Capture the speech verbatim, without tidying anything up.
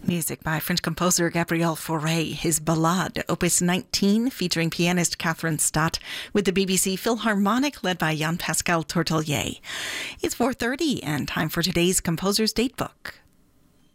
Music by French composer Gabriel Fauré, his Ballade, Opus nineteen, featuring pianist Catherine Stott, with the B B C Philharmonic led by Jean-Pascal Tortelier. It's four thirty and time for today's Composer's Datebook.